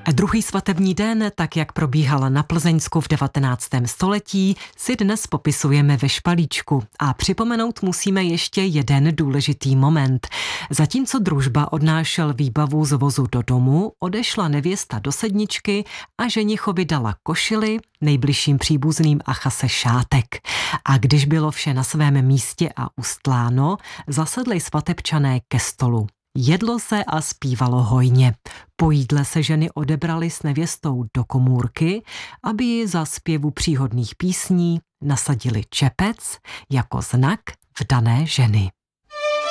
Druhý svatební den, tak jak probíhala na Plzeňsku v 19. století, si dnes popisujeme ve Špalíčku a připomenout musíme ještě jeden důležitý moment. Zatímco družba odnášel výbavu z vozu do domu, odešla nevěsta do sedničky a ženichovi dala košili, nejbližším příbuzným a chase šátek. A když bylo vše na svém místě a ustláno, zasedli svatebčané ke stolu. Jedlo se a zpívalo hojně. Po jídle se ženy odebraly s nevěstou do komůrky, aby ji za zpěvu příhodných písní nasadili čepec jako znak vdané ženy.